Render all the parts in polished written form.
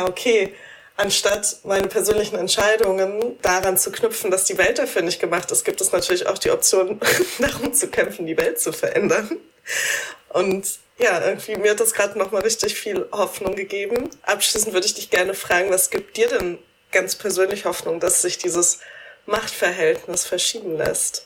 okay, anstatt meine persönlichen Entscheidungen daran zu knüpfen, dass die Welt dafür nicht gemacht ist, gibt es natürlich auch die Option, darum zu kämpfen, die Welt zu verändern. Und ja, irgendwie mir hat das gerade nochmal richtig viel Hoffnung gegeben. Abschließend würde ich dich gerne fragen, was gibt dir denn ganz persönlich Hoffnung, dass sich dieses Machtverhältnis verschieben lässt?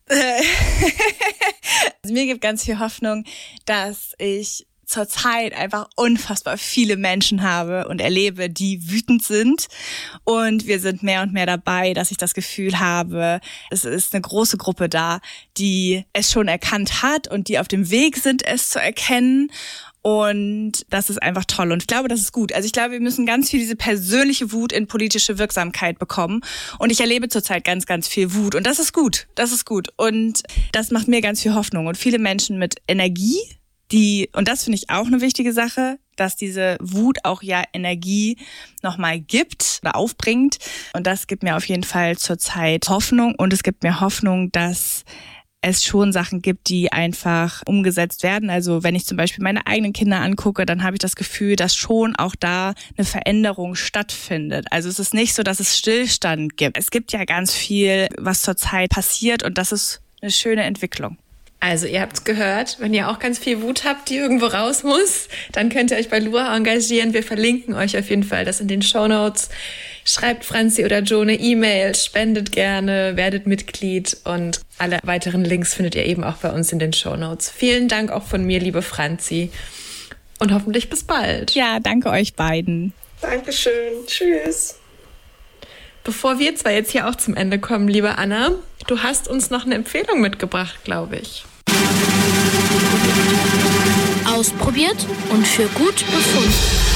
Also mir gibt ganz viel Hoffnung, dass ich zurzeit einfach unfassbar viele Menschen habe und erlebe, die wütend sind. Und wir sind mehr und mehr dabei, dass ich das Gefühl habe, es ist eine große Gruppe da, die es schon erkannt hat und die auf dem Weg sind, es zu erkennen. Und das ist einfach toll. Und ich glaube, das ist gut. Also ich glaube, wir müssen ganz viel diese persönliche Wut in politische Wirksamkeit bekommen. Und ich erlebe zurzeit ganz, ganz viel Wut. Und das ist gut. Das ist gut. Und das macht mir ganz viel Hoffnung. Und viele Menschen mit Energie, und das finde ich auch eine wichtige Sache, dass diese Wut auch ja Energie nochmal gibt oder aufbringt. Und das gibt mir auf jeden Fall zurzeit Hoffnung. Und es gibt mir Hoffnung, dass es schon Sachen gibt, die einfach umgesetzt werden. Also wenn ich zum Beispiel meine eigenen Kinder angucke, dann habe ich das Gefühl, dass schon auch da eine Veränderung stattfindet. Also es ist nicht so, dass es Stillstand gibt. Es gibt ja ganz viel, was zurzeit passiert und das ist eine schöne Entwicklung. Also ihr habt's gehört, wenn ihr auch ganz viel Wut habt, die irgendwo raus muss, dann könnt ihr euch bei Lua engagieren. Wir verlinken euch auf jeden Fall das in den Shownotes. Schreibt Franzi oder Jo eine E-Mail, spendet gerne, werdet Mitglied und alle weiteren Links findet ihr eben auch bei uns in den Shownotes. Vielen Dank auch von mir, liebe Franzi. Und hoffentlich bis bald. Ja, danke euch beiden. Dankeschön. Tschüss. Bevor wir zwar jetzt hier auch zum Ende kommen, liebe Anna, du hast uns noch eine Empfehlung mitgebracht, glaube ich. Ausprobiert und für gut befunden.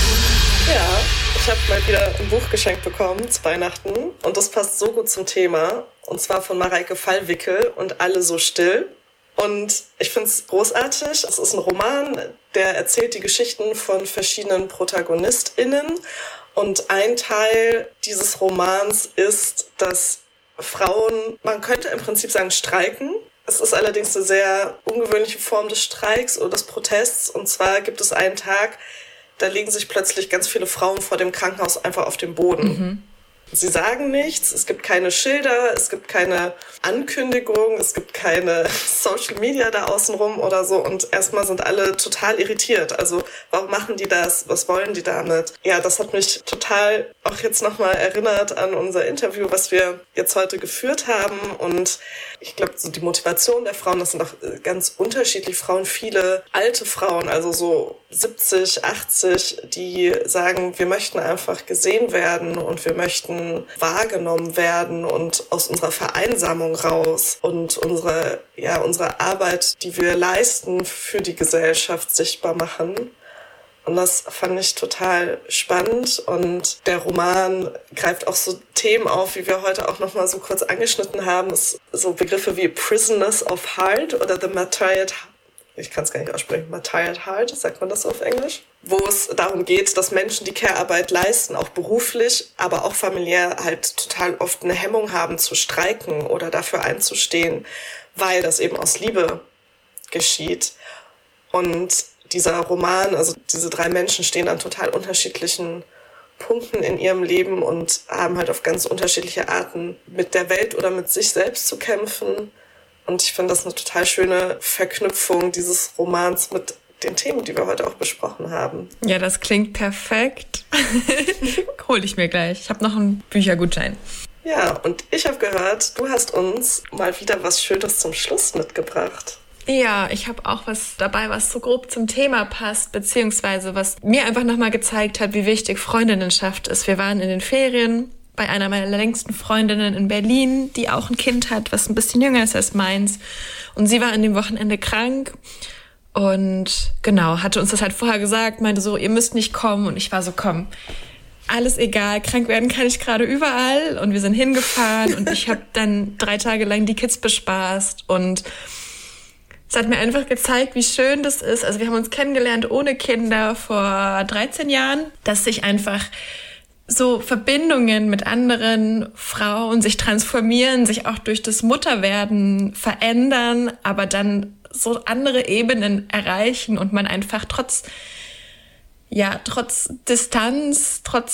Ja, ich habe mal wieder ein Buch geschenkt bekommen zu Weihnachten und das passt so gut zum Thema. Und zwar von Mareike Fallwickel und Alle so still. Und ich finde es großartig. Es ist ein Roman, der erzählt die Geschichten von verschiedenen ProtagonistInnen. Und ein Teil dieses Romans ist, dass Frauen, man könnte im Prinzip sagen, streiken. Es ist allerdings eine sehr ungewöhnliche Form des Streiks oder des Protests. Und zwar gibt es einen Tag, da legen sich plötzlich ganz viele Frauen vor dem Krankenhaus einfach auf den Boden. Mhm. Sie sagen nichts, es gibt keine Schilder, es gibt keine Ankündigung, es gibt keine Social Media da außenrum oder so und erstmal sind alle total irritiert. Also warum machen die das? Was wollen die damit? Ja, das hat mich total auch jetzt nochmal erinnert an unser Interview, was wir jetzt heute geführt haben und ich glaube, so die Motivation der Frauen, das sind auch ganz unterschiedliche Frauen, viele alte Frauen, also so 70, 80, die sagen, wir möchten einfach gesehen werden und wir möchten wahrgenommen werden und aus unserer Vereinsamung raus und unsere Arbeit, die wir leisten, für die Gesellschaft sichtbar machen. Und das fand ich total spannend und der Roman greift auch so Themen auf, wie wir heute auch nochmal so kurz angeschnitten haben, so Begriffe wie Prisoners of Heart oder The Martyred, ich kann es gar nicht aussprechen, Martyred Heart, sagt man das so auf Englisch? Wo es darum geht, dass Menschen, die Care-Arbeit leisten, auch beruflich, aber auch familiär halt total oft eine Hemmung haben zu streiken oder dafür einzustehen, weil das eben aus Liebe geschieht. Und dieser Roman, also diese 3 Menschen stehen an total unterschiedlichen Punkten in ihrem Leben und haben halt auf ganz unterschiedliche Arten mit der Welt oder mit sich selbst zu kämpfen. Und ich finde das eine total schöne Verknüpfung dieses Romans mit den Themen, die wir heute auch besprochen haben. Ja, das klingt perfekt. Hol ich mir gleich. Ich habe noch einen Büchergutschein. Ja, und ich habe gehört, du hast uns mal wieder was Schönes zum Schluss mitgebracht. Ja, ich habe auch was dabei, was so grob zum Thema passt, beziehungsweise was mir einfach nochmal gezeigt hat, wie wichtig Freundinnenschaft ist. Wir waren in den Ferien bei einer meiner längsten Freundinnen in Berlin, die auch ein Kind hat, was ein bisschen jünger ist als meins. Und sie war an dem Wochenende krank und genau, hatte uns das halt vorher gesagt, meinte so, ihr müsst nicht kommen. Und ich war so, komm, alles egal, krank werden kann ich gerade überall. Und wir sind hingefahren und ich habe dann 3 Tage lang die Kids bespaßt und es hat mir einfach gezeigt, wie schön das ist. Also wir haben uns kennengelernt ohne Kinder vor 13 Jahren, dass sich einfach so Verbindungen mit anderen Frauen sich transformieren, sich auch durch das Mutterwerden verändern, aber dann so andere Ebenen erreichen und man einfach trotz Distanz, trotz